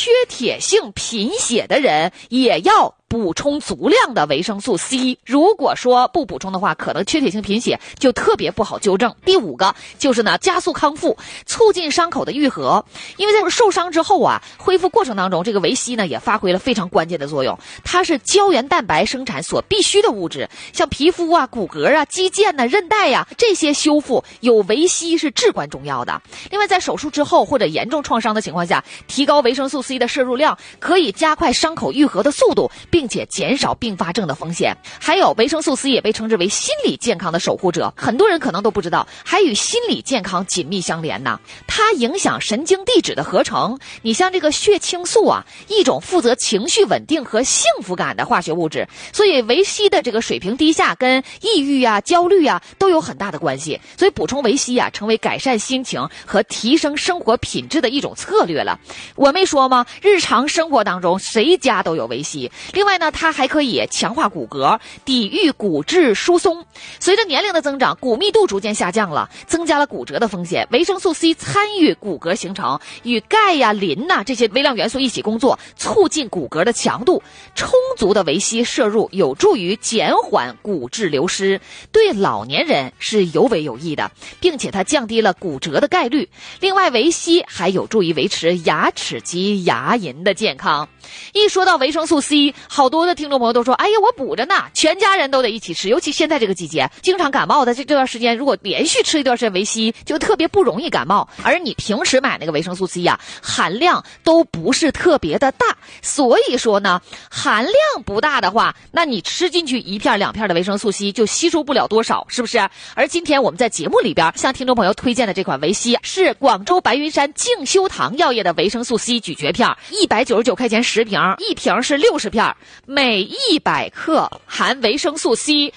缺铁性贫血的人也要补充足量的维生素 C， 如果说不补充的话，可能缺铁性贫血就特别不好纠正。第5个就是呢，加速康复，促进伤口的愈合。因为在受伤之后啊，恢复过程当中，这个维 C 呢也发挥了非常关键的作用，它是胶原蛋白生产所必需的物质，像皮肤啊、骨骼啊、肌腱呐、韧带呀，这些修复有维 C 是至关重要的。另外，在手术之后或者严重创伤的情况下，提高维生素 C 的摄入量，可以加快伤口愈合的速度，并且减少并发症的风险。还有维生素 C 也被称之为心理健康的守护者，很多人可能都不知道，还与心理健康紧密相连呢。它影响神经递质的合成。你像这个血清素啊，一种负责情绪稳定和幸福感的化学物质，所以维 C 的这个水平低下跟抑郁啊、焦虑啊都有很大的关系。所以补充维 C 啊，成为改善心情和提升生活品质的一种策略了。我没说吗？日常生活当中谁家都有维 C。另外呢，它还可以强化骨骼，抵御骨质疏松。随着年龄的增长，骨密度逐渐下降了，增加了骨折的风险。维生素 C 参与骨骼形成，与钙呀、磷呐这些微量元素一起工作，促进骨骼的强度。充足的维 C 摄入有助于减缓骨质流失，对老年人是尤为有益的，并且它降低了骨折的概率。另外，维 C 还有助于维持牙齿及牙龈的健康。一说到维生素 C， 好多的听众朋友都说，哎呀，我补着呢，全家人都得一起吃。尤其现在这个季节，经常感冒的这段时间，如果连续吃一段时间维 C， 就特别不容易感冒。而你平时买那个维生素 C 呀，含量都不是特别的大，所以说呢，含量不大的话，那你吃进去1片2片的维生素 C 就吸收不了多少，是不是？而今天我们在节目里边向听众朋友推荐的这款维 C 是广州白云山静修堂药业的维生素 C 咀嚼片，199块钱10瓶，一瓶是60片，每100克含维生素 C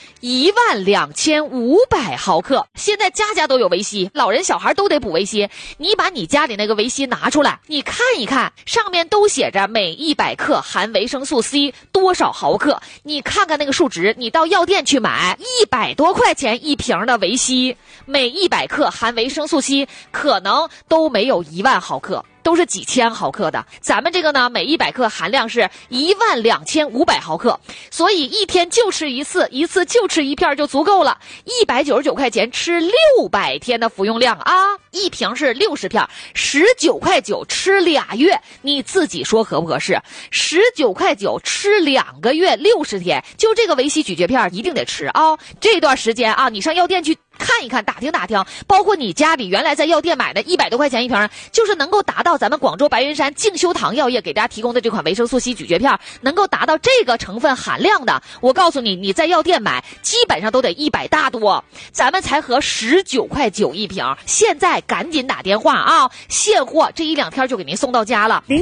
12500毫克。现在家家都有维 C， 老人小孩都得补维 C。你把你家里那个维 C 拿出来，你看一看，上面都写着每100克含维生素 C 多少毫克，你看看那个数值，你到药店去买100多块钱一瓶的维 C， 每100克含维生素 C 可能都没有10000毫克，都是几千毫克的。咱们这个呢，每100克含量是12500毫克，所以一天就吃一次，一次就吃1片就足够了。199块钱吃600天的服用量啊，一瓶是60片，19块9吃2月，你自己说合不合适？19块9吃2个月60天，就这个维 C 咀嚼片一定得吃啊！这段时间啊，你上药店去看一看，打听打听，包括你家里原来在药店买的100多块钱一瓶，就是能够达到咱们广州白云山静修堂药业给大家提供的这款维生素 C 咀嚼片，能够达到这个成分含量的，我告诉你，你在药店买基本上都得100大多，咱们才合19块9一瓶。现在赶紧打电话啊，现货这1-2天就给您送到家了。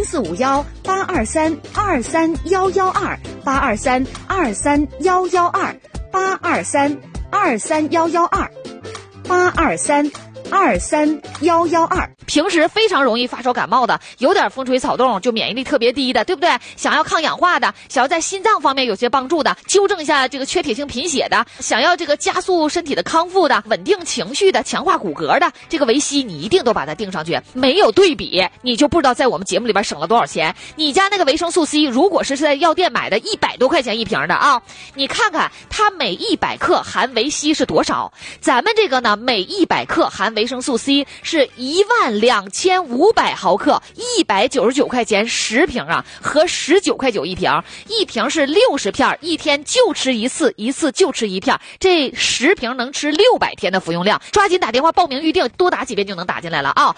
823-232-112，823-23112，823-23112。 平时非常容易发烧感冒的，有点风吹草动就免疫力特别低的，对不对？想要抗氧化的，想要在心脏方面有些帮助的，纠正一下这个缺铁性贫血的，想要这个加速身体的康复的，稳定情绪的，强化骨骼的，这个维 C 你一定都把它定上去。没有对比，你就不知道在我们节目里边省了多少钱。你家那个维生素 C 如果是在药店买的100多块钱一瓶的啊，你看看它每100克含维 C 是多少？咱们这个呢，每100克含维生素 C 是12500毫克，199块钱10瓶啊，合19块9一瓶，一瓶是60片，一天就吃一次，一次就吃1片，这10瓶能吃600天的服用量。抓紧打电话报名预定，多打几遍就能打进来了啊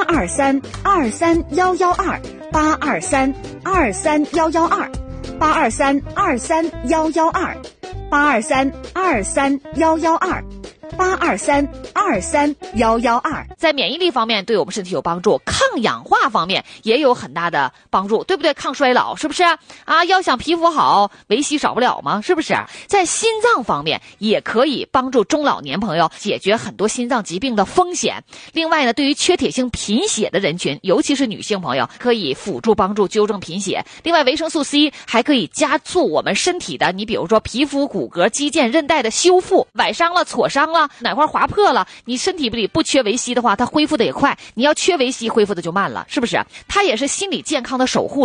！823-23112，823-23112，823-23112，823-23112。 在免疫力方面对我们身体有帮助，抗氧化方面也有很大的帮助，对不对？抗衰老是不是啊？要想皮肤好，维 C 少不了吗？是不是？在心脏方面也可以帮助中老年朋友解决很多心脏疾病的风险。另外呢，对于缺铁性贫血的人群，尤其是女性朋友，可以辅助帮助纠正贫血。另外，维生素 C 还可以加速我们身体的，你比如说皮肤、骨骼、肌腱、韧带的修复，崴伤了、挫伤了，哪块划破了，你身体里不缺维 C 的话，它恢复的也快，你要缺维 C 恢复的就慢了，是不是？它也是心理健康的守护